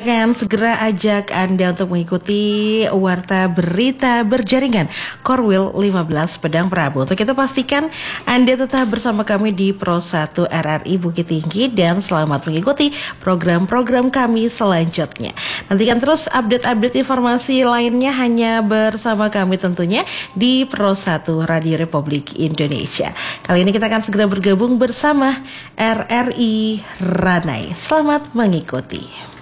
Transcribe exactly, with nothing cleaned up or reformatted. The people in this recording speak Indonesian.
akan segera ajak Anda untuk mengikuti Warta Berita Berjaringan Korwil lima belas Padang Prabu. Untuk itu pastikan Anda tetap bersama kami di Pro satu R R I Bukit Tinggi dan selamat mengikuti program-program kami selanjutnya. Nantikan terus update-update informasi lainnya hanya bersama kami tentunya di Pro satu Radio Republik Indonesia. Kali ini kita akan segera bergabung bersama R R I Ranai. Selamat mengikuti.